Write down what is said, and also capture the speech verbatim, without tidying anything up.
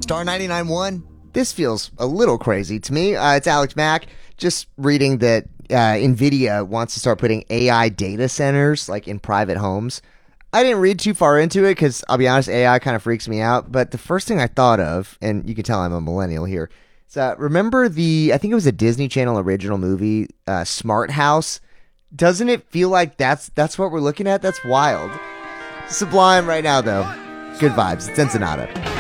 Star ninety-nine one. This feels a little crazy to me. Uh, it's Alex Mack. Just reading that uh, NVIDIA wants to start putting A I data centers like in private homes. I didn't read too far into it because I'll be honest, A I kind of freaks me out. But the first thing I thought of, and you can tell I'm a millennial here, is uh, remember the, I think it was a Disney Channel original movie, uh, Smart House. Doesn't it feel like that's that's what we're looking at? That's wild. Sublime right now, though. Good vibes. It's Ensenada.